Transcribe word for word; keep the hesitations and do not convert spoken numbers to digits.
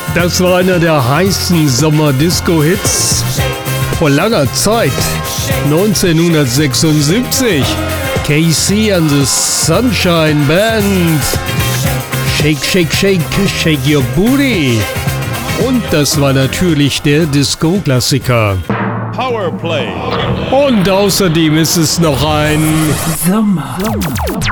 Das war einer der heißen Sommer-Disco-Hits vor langer Zeit, neunzehnhundertsechsundsiebzig. K C and the Sunshine Band. Shake, shake, shake, shake your booty. Und das war natürlich der Disco-Klassiker. Powerplay. Und außerdem ist es noch ein Sommer.